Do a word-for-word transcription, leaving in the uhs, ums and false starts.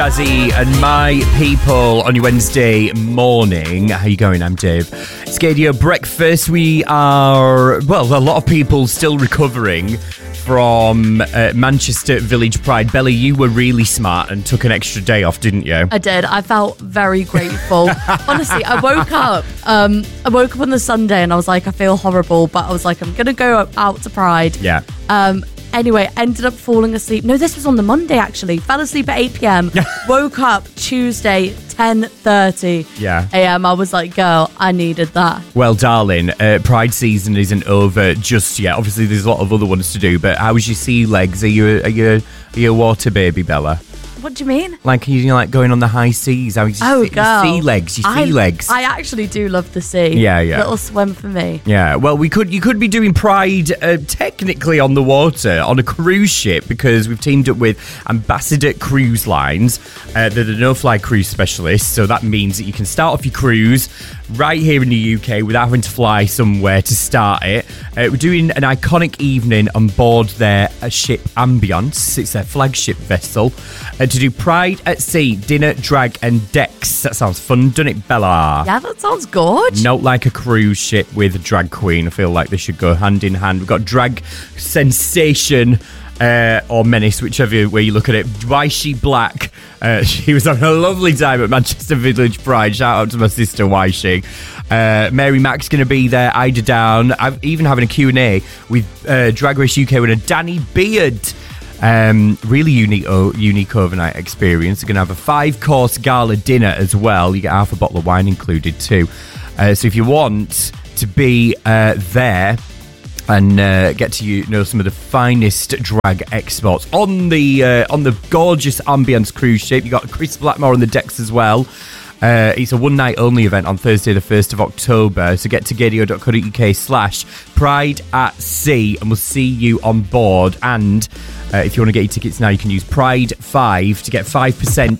Jazzy and my people on your Wednesday morning. How you going? I'm Dave. Scadio breakfast. We are, well, a lot of people still recovering from uh, Manchester Village Pride. Belly, you were really smart and took an extra day off, didn't you? I did. I felt very grateful. Honestly, I woke up. Um, I woke up on the Sunday and I was like, I feel horrible, but I was like, I'm gonna go out to Pride. Yeah. Um. Anyway, ended up falling asleep. No, this was on the Monday, actually. Fell asleep at eight p.m. Woke up Tuesday, ten thirty Yeah. a.m. I was like, girl, I needed that. Well, darling, uh, Pride season isn't over just yet. Obviously, there's a lot of other ones to do, but how was your sea legs? Are you, are you, are you a water baby, Bella? What do you mean? Like, you know, like going on the high seas. How was your, Oh, sea, girl. your sea legs? Your sea I, legs? I actually do love the sea. Yeah, yeah. Little swim for me. Yeah, well, we could you could be doing Pride uh, technically on the water, on a cruise ship, because we've teamed up with Ambassador Cruise Lines. Uh, they're the no-fly cruise specialists, so that means that you can start off your cruise right here in the U K without having to fly somewhere to start it. Uh, we're doing an iconic evening on board their uh, ship Ambiance. It's their flagship vessel. Uh, to do Pride at Sea, dinner, drag and decks. That sounds fun, doesn't it, Bella? Yeah, that sounds good. Not like a cruise ship with a drag queen. I feel like they should go hand in hand. We've got drag sensation uh, or menace, whichever way you look at it. Why She Black? Uh, she was having a lovely time at Manchester Village Pride. Shout out to my sister, Why She. Uh, Mary Mac's going to be there. Ida Down. I'm even having a Q and A with uh, Drag Race U K winner Danny Beard. Um, really unique, oh, unique overnight experience. You're going to have a five-course gala dinner as well. You get half a bottle of wine included too. Uh, so if you want to be uh, there and uh, get to you know some of the finest drag exports on the uh, on the gorgeous Ambiance cruise ship, you got Chris Blackmore on the decks as well. Uh, it's a one-night only event on Thursday the first of October, so get to gadio.co.uk slash Pride at Sea and we'll see you on board. And uh, if you want to get your tickets now, you can use Pride five to get five percent